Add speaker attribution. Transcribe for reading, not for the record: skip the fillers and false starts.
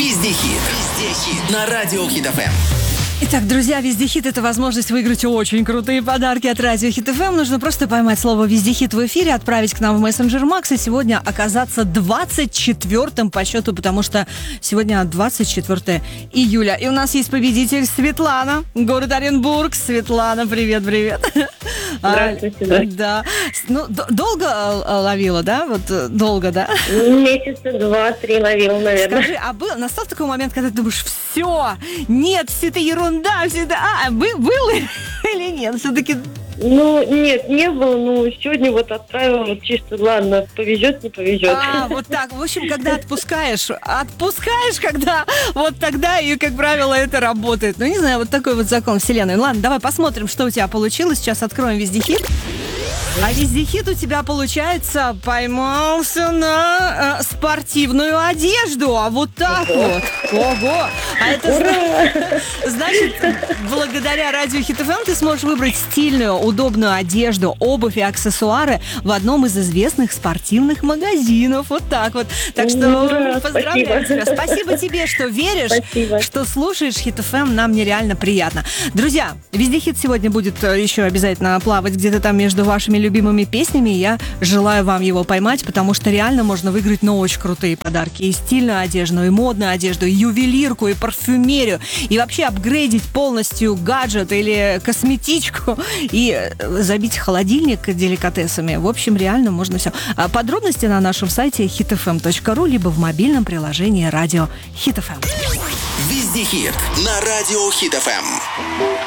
Speaker 1: Вездехит. На радио Хит ФМ.
Speaker 2: Итак, друзья, Вездехит — это возможность выиграть очень крутые подарки от радио Хит ФМ. Нужно просто поймать слово Вездехит в эфире, отправить к нам в мессенджер Макс и сегодня оказаться 24-м по счету, потому что сегодня 24 июля. И у нас есть победитель Светлана, город Оренбург. Светлана, привет-привет.
Speaker 3: Здравствуйте.
Speaker 2: Да. Ну, долго ловила, да? Вот долго, да?
Speaker 3: Месяца 2-3 ловила, наверное.
Speaker 2: Скажи, а настал такой момент, когда ты думаешь, все, нет, все это ерунда, все это... Было или нет? Все-таки...
Speaker 3: Ну, нет, не было. Ну, сегодня вот отправила, вот чисто, ладно, повезет, не повезет.
Speaker 2: Вот так. В общем, когда отпускаешь, когда вот тогда и, как правило, это работает. Ну, не знаю, вот такой вот закон вселенной. Ладно, давай посмотрим, что у тебя получилось. Сейчас откроем Вездехит. А Вездехит у тебя, получается, поймался на спортивную одежду. А вот так вот. Ого! А это значит, благодаря радио Хит ФМ ты сможешь выбрать стильную, удобную одежду, обувь и аксессуары в одном из известных спортивных магазинов. Вот так вот. Так что поздравляю тебя. Спасибо тебе, что веришь, что слушаешь Хит ФМ. Нам нереально приятно. Друзья, Вездехит сегодня будет еще обязательно плавать где-то там между вашими любимыми песнями. Я желаю вам его поймать, потому что реально можно выиграть, но очень крутые подарки. И стильную одежду, и модную одежду, и ювелирку, и парфюмерию, и вообще апгрейдить полностью гаджет или косметичку, и забить холодильник деликатесами. В общем, реально можно все. Подробности на нашем сайте hitfm.ru, либо в мобильном приложении радио Хит ФМ.
Speaker 1: Вездехит на радио Хит ФМ.